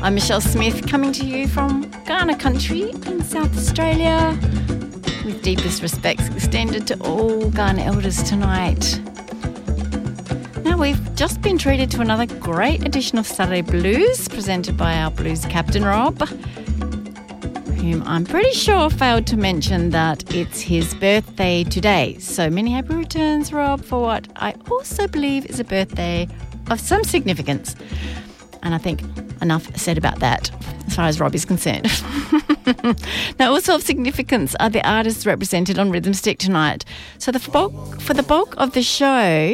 I'm Michelle Smith, coming to you from Kaurna Country in South Australia, with deepest respects extended to all Kaurna elders tonight. Now, we've just been treated to another great edition of Saturday Blues, presented by our blues captain, Rob, whom I'm pretty sure failed to mention that it's his birthday today. So many happy returns, Rob, for what I also believe is a birthday of some significance. And I think enough said about that as far as Rob is concerned. Now, also of significance are the artists represented on Rhythm Stick tonight. So for the bulk of the show,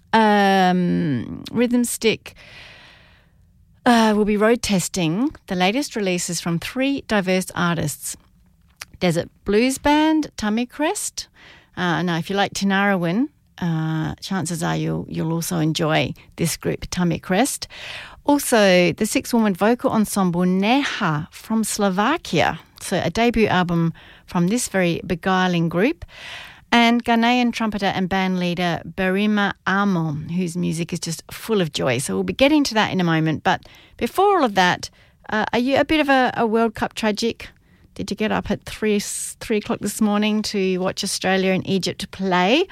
Rhythm Stick will be road testing the latest releases from three diverse artists. Desert Blues Band, Tummy Crest. Now, if you like Tinariwen, chances are you'll also enjoy this group, Tummy Crest. Also, the six-woman vocal ensemble Neha from Slovakia. So a debut album from this very beguiling group. And Ghanaian trumpeter and band leader Barima Amon, whose music is just full of joy. So we'll be getting to that in a moment. But before all of that, are you a bit of a World Cup tragic? Did you get up at 3 o'clock this morning to watch Australia and Egypt play?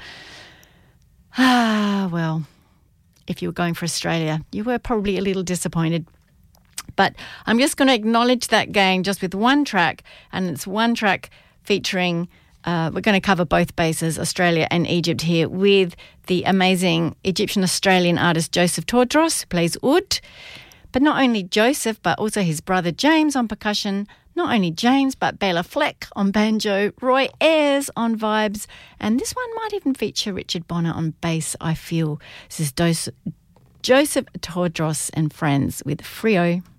Well, if you were going for Australia, you were probably a little disappointed. But I'm just going to acknowledge that game just with one track, and it's one track featuring, we're going to cover both bases, Australia and Egypt here, with the amazing Egyptian-Australian artist Joseph Todros, who plays oud. But not only Joseph, but also his brother James on percussion. Not only James, but Bela Fleck on banjo, Roy Ayers on vibes, and this one might even feature Richard Bonner on bass, I feel. This is Joseph Todros and friends with Frio.